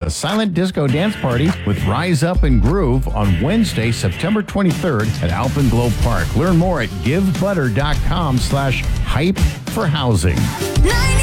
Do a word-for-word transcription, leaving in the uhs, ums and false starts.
a silent disco dance party with Rise Up and Groove on Wednesday, September twenty-third at Alpenglow Park. Learn more at givebutter.com slash hype for housing.